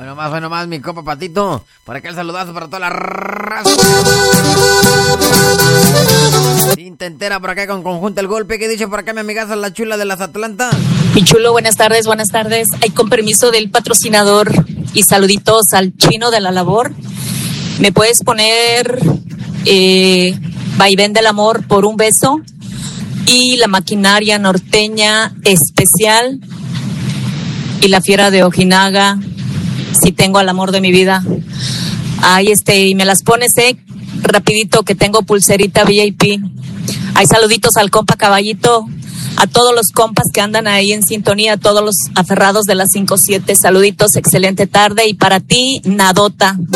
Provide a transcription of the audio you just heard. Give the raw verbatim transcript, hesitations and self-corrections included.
nomás, fue nomás, mi copa Patito. Por acá el saludazo para toda la raza. Cinta entera por acá con Conjunto El Golpe. ¿Qué dice por acá mi amigaza la chula de las Atlanta? Mi chulo, buenas tardes, buenas tardes. Ay, con permiso del patrocinador y saluditos al Chino de la Labor. ¿Me puedes poner eh, Vaivén del Amor por un beso? Y la Maquinaria Norteña Especial y la Fiera de Ojinaga, Si tengo al amor de mi vida. Ay, este, y me las pones, eh, rapidito, que tengo pulserita V I P. Hay saluditos al compa Caballito, a todos los compas que andan ahí en sintonía, a todos los aferrados de las cinco siete. Saluditos, excelente tarde. Y para ti, Nadota.